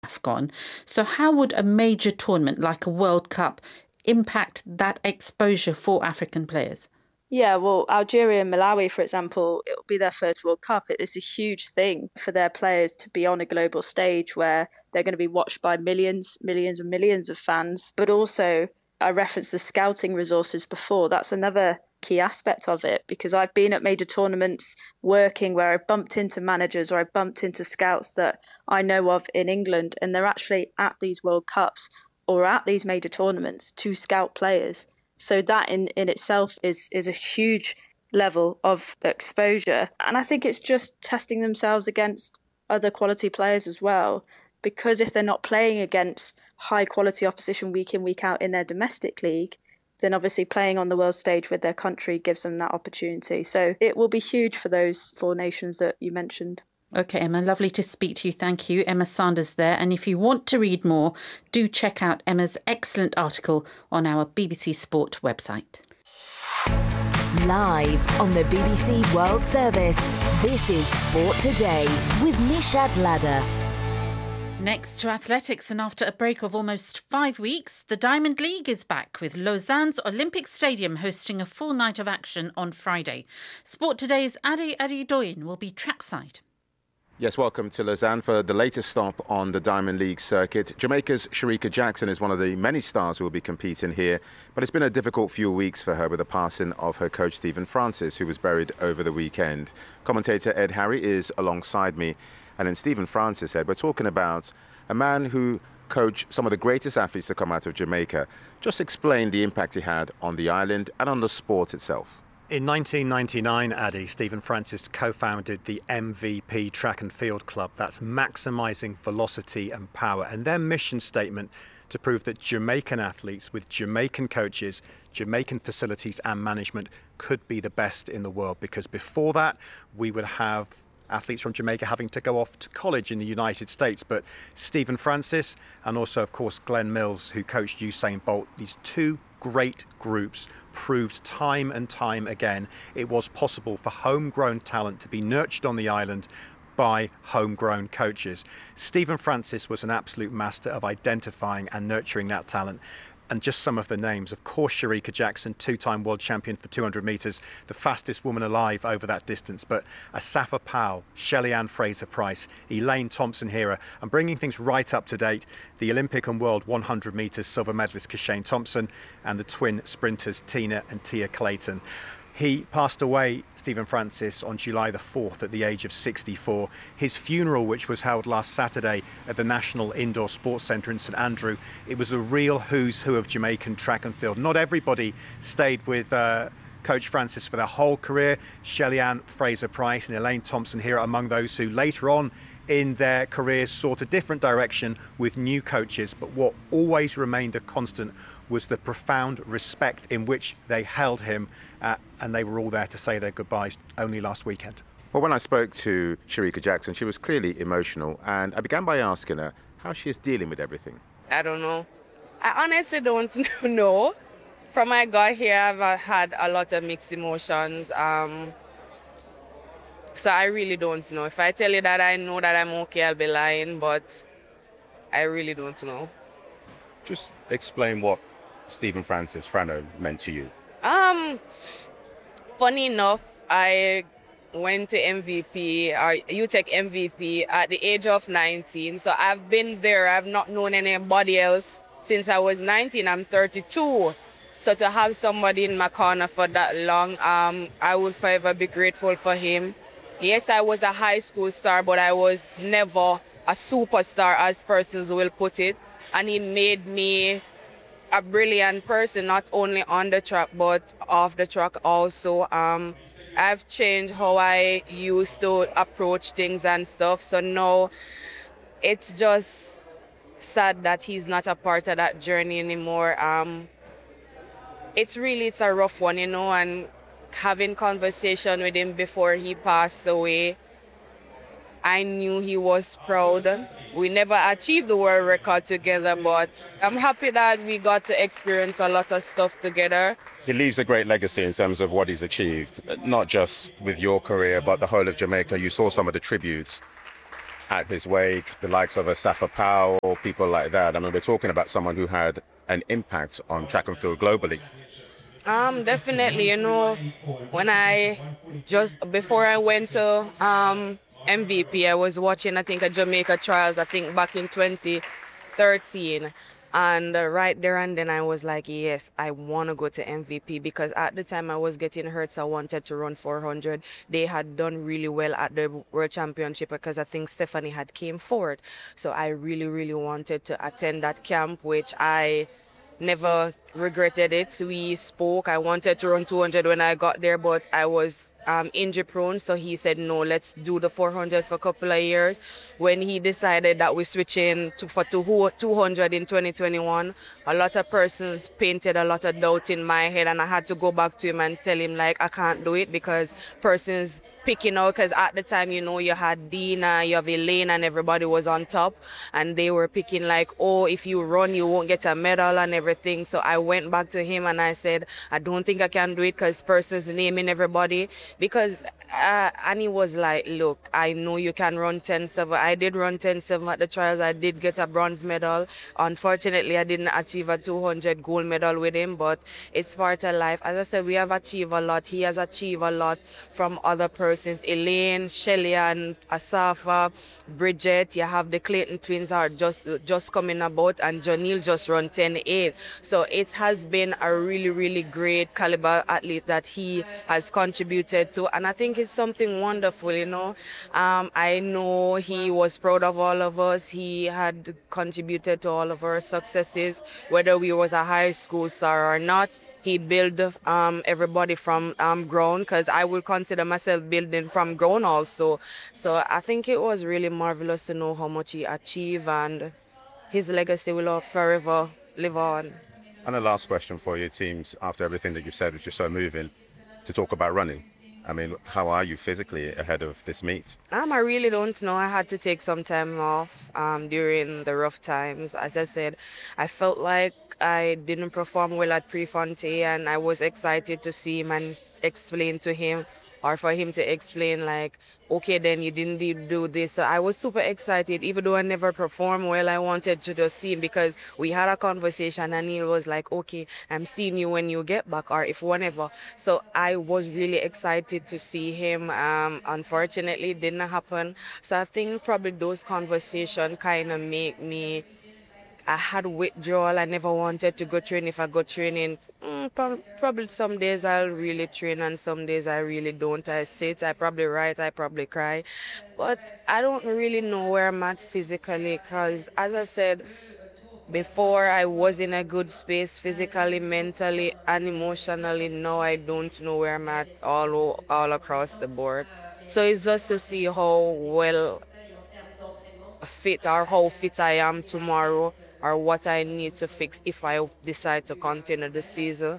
AFCON. So how would a major tournament like a World Cup impact that exposure for African players? Yeah, well, Algeria and Malawi, for example, it'll be their first World Cup. It is a huge thing for their players to be on a global stage where they're going to be watched by millions, millions and millions of fans. But also, I referenced the scouting resources before. That's another key aspect of it, because I've been at major tournaments working where I've bumped into managers or I've bumped into scouts that I know of in England, and they're actually at these World Cups or at these major tournaments to scout players. So that in itself is a huge level of exposure. And I think it's just testing themselves against other quality players as well. Because if they're not playing against high quality opposition week in, week out in their domestic league, then obviously playing on the world stage with their country gives them that opportunity. So it will be huge for those four nations that you mentioned. OK, Emma, lovely to speak to you. Thank you. Emma Sanders there. And if you want to read more, do check out Emma's excellent article on our BBC Sport website. Live on the BBC World Service, this is Sport Today with Nishat Ladder. Next to athletics, and after a break of almost 5 weeks, the Diamond League is back with Lausanne's Olympic Stadium hosting a full night of action on Friday. Sport Today's Adi Adedoyin will be trackside. Yes, welcome to Lausanne for the latest stop on the Diamond League circuit. Jamaica's Shericka Jackson is one of the many stars who will be competing here, but it's been a difficult few weeks for her with the passing of her coach Stephen Francis, who was buried over the weekend. Commentator Ed Harry is alongside me, and in Stephen Francis, Ed, we're talking about a man who coached some of the greatest athletes to come out of Jamaica. Just explain the impact he had on the island and on the sport itself. In 1999, Addy, Stephen Francis co-founded the MVP Track and Field Club. That's maximising velocity and power. And their mission statement to prove that Jamaican athletes with Jamaican coaches, Jamaican facilities and management could be the best in the world. Because before that, we would have athletes from Jamaica having to go off to college in the United States. But Stephen Francis and also, of course, Glenn Mills, who coached Usain Bolt, these two great groups proved time and time again it was possible for homegrown talent to be nurtured on the island by homegrown coaches. Stephen Francis was an absolute master of identifying and nurturing that talent. And just some of the names, of course, Shericka Jackson, two-time world champion for 200 metres, the fastest woman alive over that distance. But Asafa Powell, Shelly-Ann Fraser-Pryce, Elaine Thompson-Herah, and bringing things right up to date, the Olympic and world 100 metres silver medalist Kashane Thompson and the twin sprinters Tina and Tia Clayton. He passed away, Stephen Francis, on July the 4th at the age of 64. His funeral, which was held last Saturday at the National Indoor Sports Centre in St Andrew, it was a real who's who of Jamaican track and field. Not everybody stayed with Coach Francis for their whole career. Shelly-Ann Fraser-Pryce and Elaine Thompson-Herah among those who later on in their careers sought a different direction with new coaches. But what always remained a constant was the profound respect in which they held him, and they were all there to say their goodbyes only last weekend. Well, when I spoke to Shericka Jackson, she was clearly emotional, and I began by asking her how she is dealing with everything. I don't know. I honestly don't know. From I got here, I've had a lot of mixed emotions. So I really don't know. If I tell you that I know that I'm okay, I'll be lying, but I really don't know. Just explain what Stephen Francis, Frano, meant to you. Funny enough, I went to MVP, or UTech MVP, at the age of 19. So I've been there. I've not known anybody else since I was 19. I'm 32. So to have somebody in my corner for that long, I will forever be grateful for him. Yes, I was a high school star, but I was never a superstar, as persons will put it. And he made me a brilliant person, not only on the track, but off the track also. I've changed how I used to approach things and stuff. So now it's just sad that he's not a part of that journey anymore. It's a rough one, you know, and having conversation with him before he passed away, I knew he was proud. We never achieved the world record together, but I'm happy that we got to experience a lot of stuff together. He leaves a great legacy in terms of what he's achieved, not just with your career, but the whole of Jamaica. You saw some of the tributes. at his wake, the likes of Asafa Powell, people like that. I mean, we're talking about someone who had an impact on track and field globally. Definitely, when before I went to MVP, I was watching, I think, a Jamaica trials, I think back in 2013. And right there and then I was like, yes, I want to go to MVP, because at the time I was getting hurt, so I wanted to run 400. They had done really well at the World Championship because I think Stephanie had came forward. So I really, really wanted to attend that camp, which I never regretted it. We spoke. I wanted to run 200 when I got there, but I was injury prone, so he said no, let's do the 400 for a couple of years. When he decided that we're switching for 200 in 2021, a lot of persons painted a lot of doubt in my head, and I had to go back to him and tell him, like, I can't do it, because persons picking out, because at the time, you had Dina, you have Elaine, and everybody was on top, and they were picking like, oh, if you run, you won't get a medal and everything. So I went back to him and I said, I don't think I can do it, because persons naming everybody. Because and he was like, look, I know you can run 10.7. I did run 10.7 at the trials. I did get a bronze medal. Unfortunately, I didn't achieve a 200 gold medal with him, but it's part of life. As I said, we have achieved a lot. He has achieved a lot from other persons. Elaine, Shelly, and Asafa, Bridget. You have the Clayton twins are just coming about, and Janelle just run 10.8. So it has been a really, really great caliber athlete that he has contributed to, and I think it's something wonderful, I know he was proud of all of us. He had contributed to all of our successes, whether we was a high school star or not. He built everybody from ground, because I will consider myself building from ground also. So I think it was really marvelous to know how much he achieved, and his legacy will forever live on. And the last question for you, it seems, after everything that you said, which is so moving, to talk about running. I mean, how are you physically ahead of this meet? I really don't know. I had to take some time off during the rough times. As I said, I felt like I didn't perform well at Prefontaine, and I was excited to see him and explain to him, or for him to explain, like, okay, then you didn't do this. So I was super excited. Even though I never performed well, I wanted to just see him, because we had a conversation and he was like, okay, I'm seeing you when you get back, or if whenever. So I was really excited to see him. Unfortunately, it didn't happen. So I think probably those conversations kind of make me, I had withdrawal. I never wanted to go train. If I go training, probably some days I'll really train, and some days I really don't. I sit, I probably write, I probably cry. But I don't really know where I'm at physically, because, as I said before, I was in a good space physically, mentally, and emotionally. Now I don't know where I'm at all across the board. So it's just to see how well fit, or how fit I am tomorrow, or what I need to fix if I decide to continue the season.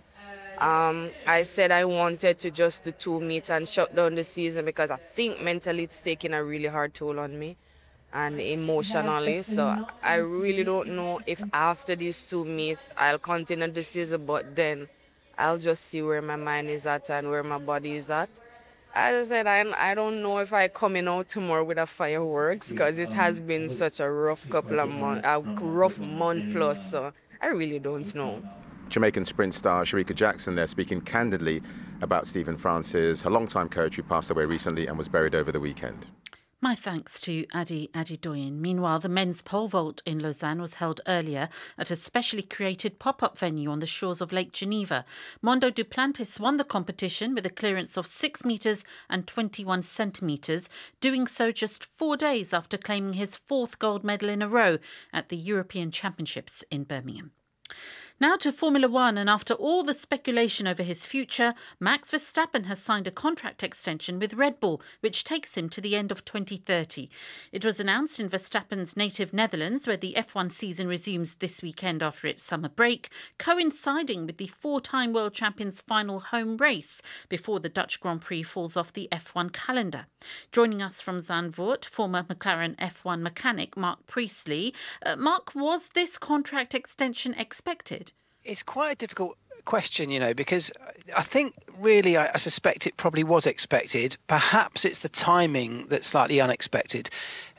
I said I wanted to just do 2 meets and shut down the season, because I think mentally it's taking a really hard toll on me, and emotionally. So I really don't know if after these 2 meets I'll continue the season, but then I'll just see where my mind is at and where my body is at. As I said, I don't know if I coming out tomorrow with a fireworks, because it has been such a rough couple of months, a rough month plus, so I really don't know. Jamaican sprint star Shericka Jackson there, speaking candidly about Stephen Francis, her longtime coach who passed away recently and was buried over the weekend. My thanks to Adi Adedoyin. Meanwhile, the men's pole vault in Lausanne was held earlier at a specially created pop-up venue on the shores of Lake Geneva. Mondo Duplantis won the competition with a clearance of 6 metres and 21 centimetres, doing so just 4 days after claiming his 4th gold medal in a row at the European Championships in Birmingham. Now to Formula One, and after all the speculation over his future, Max Verstappen has signed a contract extension with Red Bull, which takes him to the end of 2030. It was announced in Verstappen's native Netherlands, where the F1 season resumes this weekend after its summer break, coinciding with the 4-time world champion's final home race before the Dutch Grand Prix falls off the F1 calendar. Joining us from Zandvoort, former McLaren F1 mechanic Mark Priestley. Mark, was this contract extension expected? It's quite a difficult question, because I think really I suspect it probably was expected. Perhaps it's the timing that's slightly unexpected.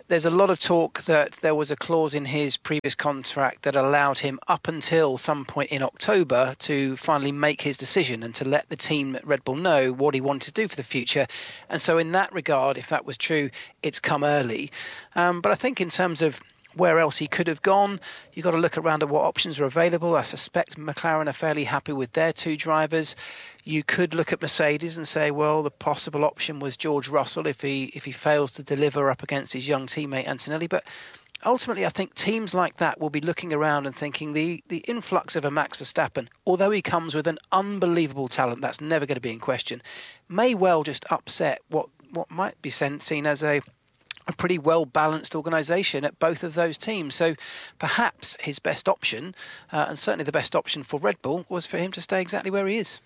There's a lot of talk that there was a clause in his previous contract that allowed him up until some point in October to finally make his decision and to let the team at Red Bull know what he wanted to do for the future. And so in that regard, if that was true, it's come early. But I think in terms of where else he could have gone, you've got to look around at what options are available. I suspect McLaren are fairly happy with their two drivers. You could look at Mercedes and say, well, the possible option was George Russell if he fails to deliver up against his young teammate Antonelli. But ultimately, I think teams like that will be looking around and thinking the influx of a Max Verstappen, although he comes with an unbelievable talent, that's never going to be in question, may well just upset what might be seen as a pretty well-balanced organisation at both of those teams. So perhaps his best option, and certainly the best option for Red Bull, was for him to stay exactly where he is.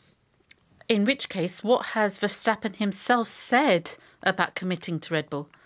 In which case, what has Verstappen himself said about committing to Red Bull?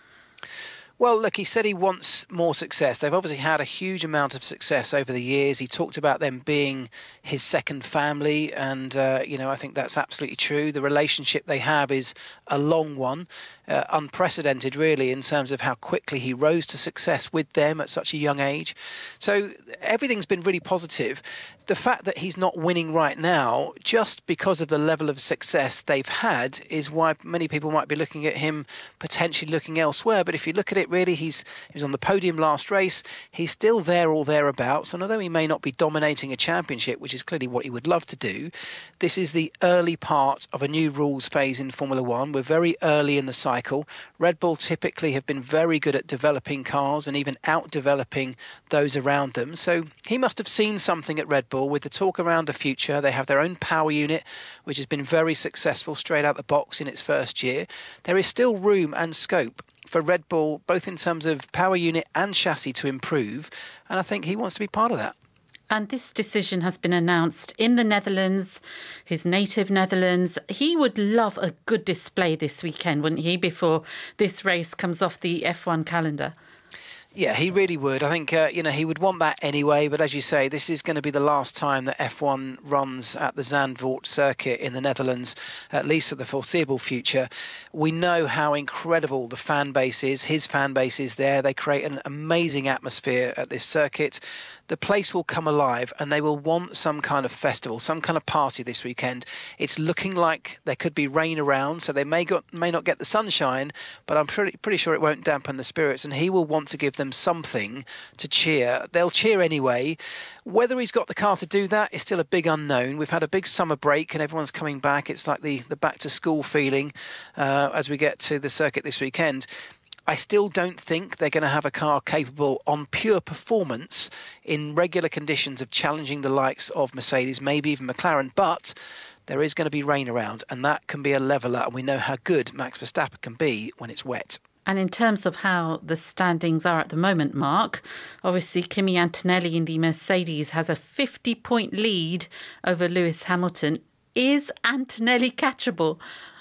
Well, look, he said he wants more success. They've obviously had a huge amount of success over the years. He talked about them being his second family, and, I think that's absolutely true. The relationship they have is a long one, unprecedented, really, in terms of how quickly he rose to success with them at such a young age. So everything's been really positive. The fact that he's not winning right now, just because of the level of success they've had, is why many people might be looking at him potentially looking elsewhere. But if you look at it, really, he was on the podium last race. He's still there or thereabouts. And although he may not be dominating a championship, which is clearly what he would love to do, this is the early part of a new rules phase in Formula One. We're very early in the cycle. Red Bull typically have been very good at developing cars and even out-developing those around them. So he must have seen something at Red Bull with the talk around the future. They have their own power unit, which has been very successful straight out the box in its first year. There is still room and scope for Red Bull, both in terms of power unit and chassis, to improve. And I think he wants to be part of that. And this decision has been announced in the Netherlands, his native Netherlands. He would love a good display this weekend, wouldn't he, before this race comes off the F1 calendar? Yeah, he really would. I think, he would want that anyway. But as you say, this is going to be the last time that F1 runs at the Zandvoort circuit in the Netherlands, at least for the foreseeable future. We know how incredible the fan base is. His fan base is there. They create an amazing atmosphere at this circuit. The place will come alive and they will want some kind of festival, some kind of party this weekend. It's looking like there could be rain around, so they may not get the sunshine, but I'm pretty sure it won't dampen the spirits, and he will want to give them something to cheer. They'll cheer anyway. Whether he's got the car to do that is still a big unknown. We've had a big summer break and everyone's coming back. It's like the back-to-school feeling as we get to the circuit this weekend. I still don't think they're going to have a car capable on pure performance in regular conditions of challenging the likes of Mercedes, maybe even McLaren, but there is going to be rain around and that can be a leveller, and we know how good Max Verstappen can be when it's wet. And in terms of how the standings are at the moment, Mark, obviously Kimi Antonelli in the Mercedes has a 50-point lead over Lewis Hamilton. Is Antonelli catchable?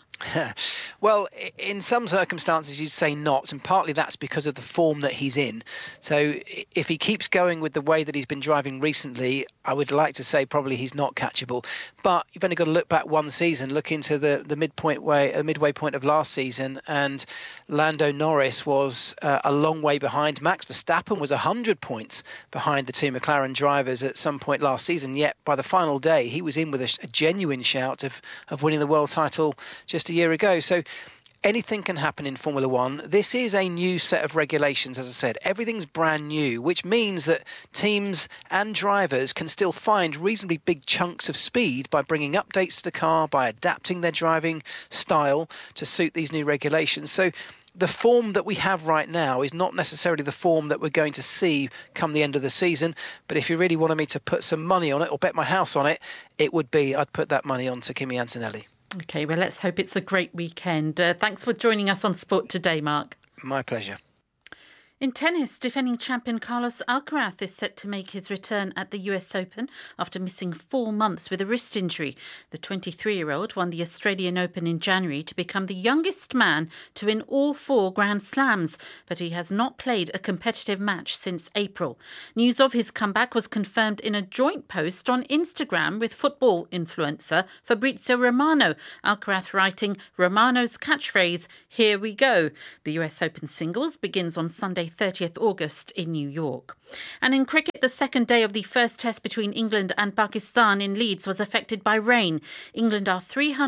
Well, in some circumstances you'd say not, and partly that's because of the form that he's in. So if he keeps going with the way that he's been driving recently, I would like to say probably he's not catchable. But you've only got to look back one season, look into the midway point of last season, and Lando Norris was a long way behind. Max Verstappen was 100 points behind the two McLaren drivers at some point last season, yet by the final day he was in with a genuine shout of winning the world title just a year ago. So anything can happen in Formula One. This is a new set of regulations, as I said. Everything's brand new, which means that teams and drivers can still find reasonably big chunks of speed by bringing updates to the car, by adapting their driving style to suit these new regulations. So the form that we have right now is not necessarily the form that we're going to see come the end of the season. But if you really wanted me to put some money on it or bet my house on it, I'd put that money on to Kimi Antonelli. OK, well, let's hope it's a great weekend. Thanks for joining us on Sport Today, Mark. My pleasure. In tennis, defending champion Carlos Alcaraz is set to make his return at the US Open after missing 4 months with a wrist injury. The 23-year-old won the Australian Open in January to become the youngest man to win all 4 Grand Slams, but he has not played a competitive match since April. News of his comeback was confirmed in a joint post on Instagram with football influencer Fabrizio Romano, Alcaraz writing Romano's catchphrase, "Here we go." The US Open singles begins on Sunday 30th August in New York. And in cricket, the second day of the first test between England and Pakistan in Leeds was affected by rain. England are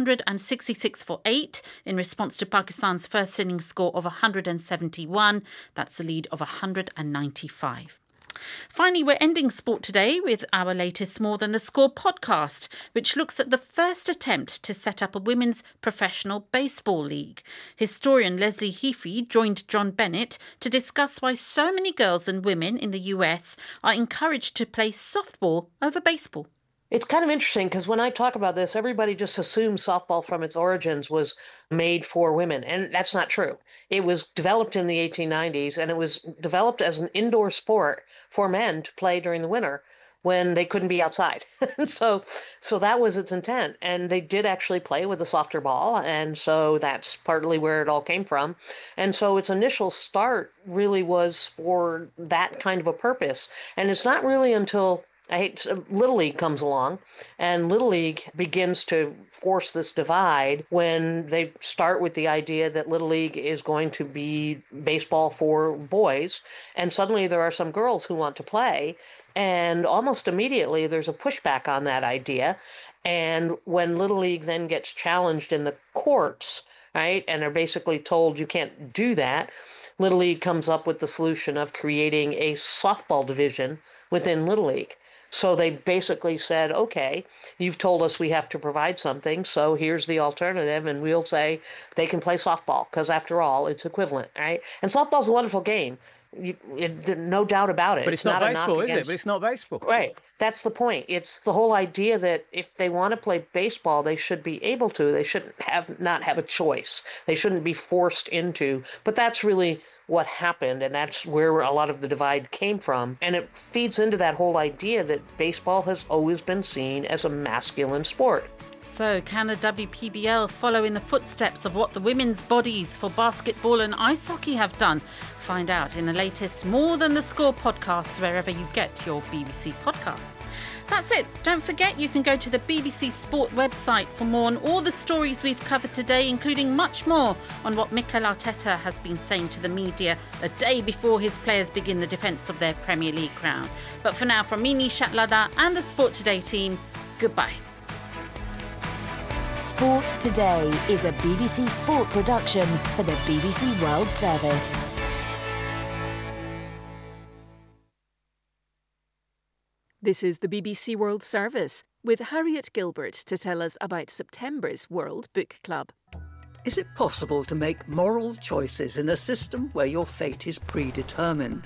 366 for 8 in response to Pakistan's first innings score of 171. That's a lead of 195. Finally, we're ending sport today with our latest More Than the Score podcast, which looks at the first attempt to set up a women's professional baseball league. Historian Leslie Heafy joined John Bennett to discuss why so many girls and women in the US are encouraged to play softball over baseball. It's kind of interesting because when I talk about this, everybody just assumes softball from its origins was made for women, and that's not true. It was developed in the 1890s, and it was developed as an indoor sport for men to play during the winter when they couldn't be outside. so that was its intent, and they did actually play with a softer ball, and so that's partly where it all came from. And so its initial start really was for that kind of a purpose, and it's not really until Little League comes along, and Little League begins to force this divide when they start with the idea that Little League is going to be baseball for boys, and suddenly there are some girls who want to play, and almost immediately there's a pushback on that idea. And when Little League then gets challenged in the courts, right, and are basically told you can't do that, Little League comes up with the solution of creating a softball division within Little League. So they basically said, okay, you've told us we have to provide something, so here's the alternative, and we'll say they can play softball, because after all, it's equivalent, right? And softball's a wonderful game. No doubt about it. But it's not baseball, is it? But it's not baseball. Right. That's the point. It's the whole idea that if they want to play baseball, they should be able to. They shouldn't not have a choice. They shouldn't be forced into. But that's really what happened, and that's where a lot of the divide came from. And it feeds into that whole idea that baseball has always been seen as a masculine sport. So can the WPBL follow in the footsteps of what the women's bodies for basketball and ice hockey have done? Find out in the latest More Than the Score podcasts wherever you get your BBC podcasts. That's it. Don't forget you can go to the BBC Sport website for more on all the stories we've covered today, including much more on what Mikel Arteta has been saying to the media a day before his players begin the defence of their Premier League crown. But for now, from me, Nishat Lada, and the Sport Today team, goodbye. Sport Today is a BBC Sport production for the BBC World Service. This is the BBC World Service with Harriet Gilbert to tell us about September's World Book Club. Is it possible to make moral choices in a system where your fate is predetermined?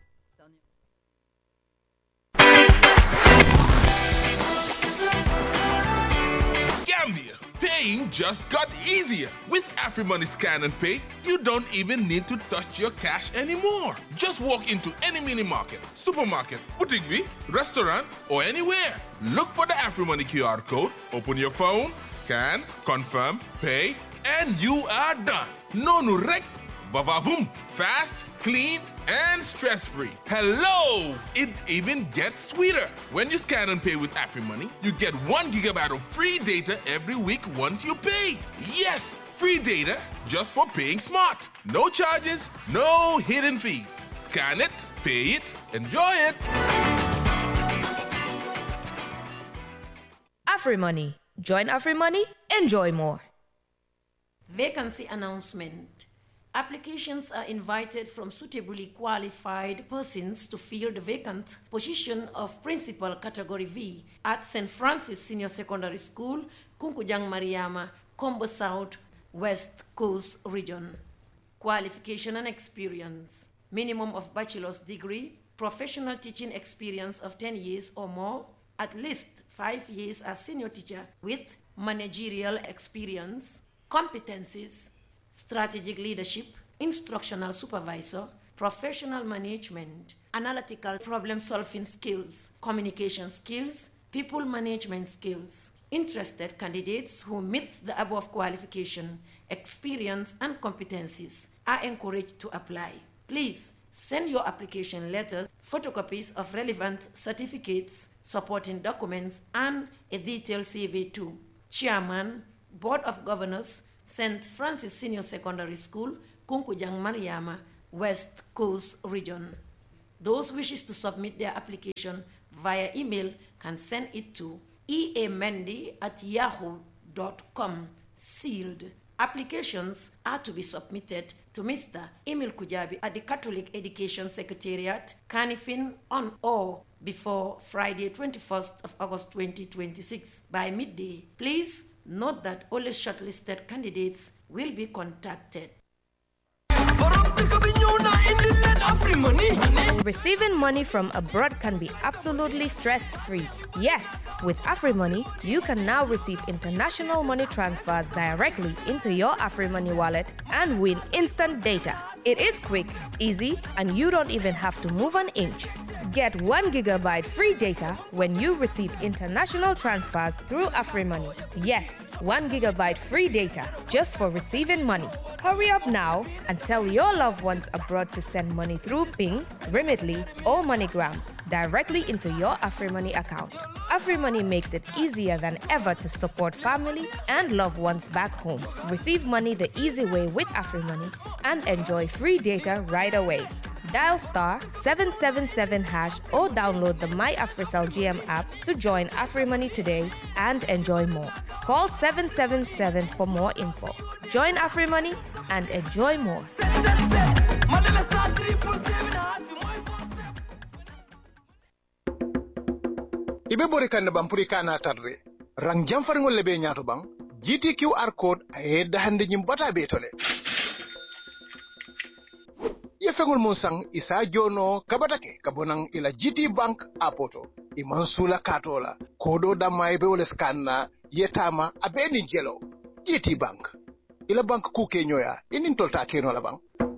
Gambia, paying just got easier. With AfriMoney Scan and Pay, you don't even need to touch your cash anymore. Just walk into any mini market, supermarket, boutique, restaurant, or anywhere. Look for the AfriMoney QR code, open your phone, scan, confirm, pay, and you are done. No nurek, vavavoom. Fast, clean, and stress-free. Hello! It even gets sweeter. When you scan and pay with AfriMoney, you get 1 gigabyte of free data every week once you pay. Yes, free data just for paying smart. No charges, no hidden fees. Scan it, pay it, enjoy it. AfriMoney. Join AfriMoney, enjoy more. Vacancy announcement. Applications are invited from suitably qualified persons to fill the vacant position of Principal Category V at St. Francis Senior Secondary School, Kunkujang Mariama, Combo South, West Coast Region. Qualification and experience. Minimum of bachelor's degree, professional teaching experience of 10 years or more, at least 5 years as senior teacher with managerial experience, competencies, strategic leadership, instructional supervisor, professional management, analytical problem-solving skills, communication skills, people management skills. Interested candidates who meet the above qualification, experience, and competencies are encouraged to apply. Please send your application letters, photocopies of relevant certificates, supporting documents, and a detailed CV to Chairman, Board of Governors, St. Francis Senior Secondary School, Kunkujang Mariama, West Coast Region. Those wishes to submit their application via email can send it to eamendi@yahoo.com, sealed. Applications are to be submitted to Mr. Emil Kujabi at the Catholic Education Secretariat, Kanifing, on or before Friday, 21st of August 2026 by midday. Please note that only shortlisted candidates will be contacted. Receiving money from abroad can be absolutely stress-free. Yes, with AfriMoney, you can now receive international money transfers directly into your AfriMoney wallet and win instant data. It is quick, easy, and you don't even have to move an inch. Get 1 gigabyte free data when you receive international transfers through AfriMoney. Yes, 1 gigabyte free data just for receiving money. Hurry up now and tell your loved ones abroad to send money through Ping, Remitly, or MoneyGram directly into your AfriMoney account. AfriMoney makes it easier than ever to support family and loved ones back home. Receive money the easy way with AfriMoney and enjoy free data right away. Dial *777# or download the MyAfriCell GM app to join AfriMoney today and enjoy more. Call 777 for more info. Join AfriMoney and enjoy more. Ibe bori kan bampuri kana tadre rang jamfar ngol lebe nyaato bang GTQR code ay dahande nyim bata betole ye fengol mon sang isa jono kabatake kabonang ila GT Bank apoto imansula katola kodo damay be wala scanna yetama abeni jelo GT Bank ila bank ku kenyoya inin tolta keno la bang